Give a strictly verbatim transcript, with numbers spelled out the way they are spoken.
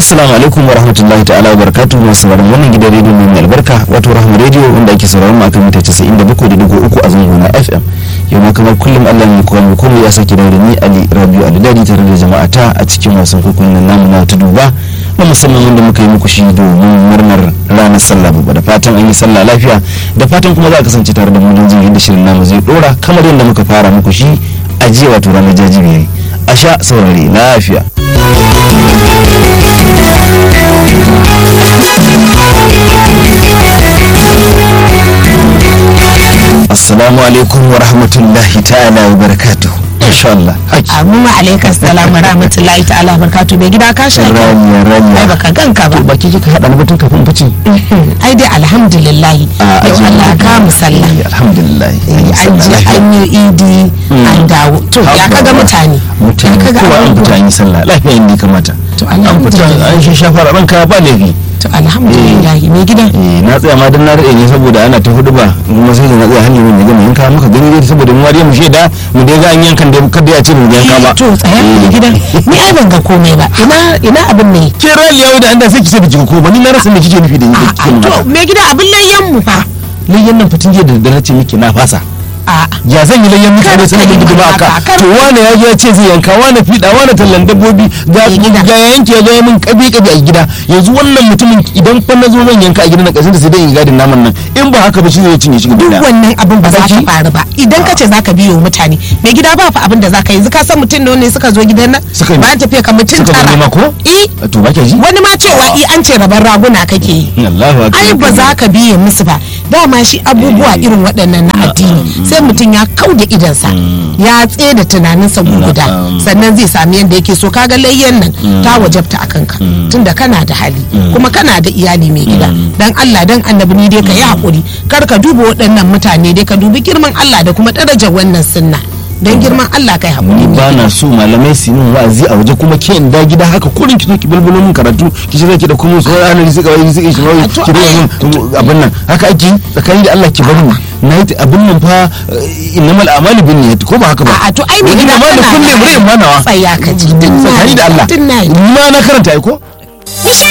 Assalamu alaikum wa rahmatullahi ta'ala wa barakatuh. Masu sauraron wannan gidan rediyo mai albarka wato Rahama Radio wanda ake sauraron mu akan mita casa'in da bakwai da digo uku a zango na F M. Yau ma kamar kullum Allah ne kowa mu kuma ya saki da ni Ali Rabiu Alidadi tare da jama'ata a cikin wasan kokon nan namu na Tuduba na musamman wanda muka yi muku shi domin murnar ranar sallah babba. Da fatan an yi sallah lafiya, da fatan kuma za a kasance tare da mu don jin yadda shirin namu zai dora kamar yadda muka fara muku shi a jiya wato ranar jajibiyayi. A sha saurare lafiya. Assalamu alaikum wa rahmatullahi ta'ala wa barakatuh. Insha Allah. Amma alaikas salam wa rahmatullahi ta'ala wa barakatuh. Bai gida ka sha rani rani. Ai baka ganka ba. Baki kika hada na batun kafin fice. Ai dai alhamdulillah. Yau Allah ka musalla. Alhamdulillah. An ji an yi idi an dawo. To ya kaga mutane. Mutane kowa an fita an yi sallah lafiya inda kamata. To An fita an shi shafara ranka ba laifi. To alhamdulillah mai gida. Eh na tsaya ma dan na rade ne saboda ana ta hudu ba kuma sai da na tsaya hanyar ne gama yanka muka gani dai saboda mu wariya mu sheda mu dai ga an yankan da kada ya ce mu yanka ba. To tsaya mai gida. Ni ai ban ga komai ba. Ina ina abin ne. Ke raliya da anda sai ki ce biki ko ba ni na rasa me kike nufi da ni. To mai gida abin layyan mu fa. Layyan nan fitin jiya da daddare ce miki na fasa. A ya zan yi layyan mutane sai da gidi ba aka to wani ya je ya ce zai yanka wani fida wani tallan dabbobi ga ga yanke ya zo min kabi kabi a gida yanzu wannan mutumin idan fa na zo zan yanka a gidan na kasin da sai dai in gadin naman nan in ba haka ba shi zai cinye shi gaba duk wannan abin ba za ka faru ba idan ka ce za ka biyo mutane mai gida ba fa abin da za ka yi yanzu ka san mutum ne suka zo gidan nan bayan tafiya ka mutum tara suka ko eh to ba ke ji wani ma cewa i an ce rabar raguna kake yi Allahu akbar ai ba za ka biye musu ba dama shi abubuwa irin waɗannan na addini sai mutum ya kauda idansa ya tsaye da tunaninsa guguda sannan zai sami yadda yake so kaga layyan nan ta wajabta a kanka tunda kana da hali kuma kana da iyali mai gida dan Allah dan annabi ni dai ka yi hakuri kar ka duba waɗannan mutane dai ka dubi girman Allah da kuma darajar wannan sunna dan girman Allah kai hakuri ba na so malamai su yi wa'azi a waje kuma ke da gida haka kurin ki ki bulbulo mun karatu ki shi zaki da kuma su ranar suka wai suka shi wai ki da abin nan haka ake tsakani da Allah ki bari na yi abin nan fa innamal a'malu binniyat ko ba haka ba a to ai mai gida ma da kullum rai manawa tsaya ka ji tsakani da Allah ma na karanta ai ko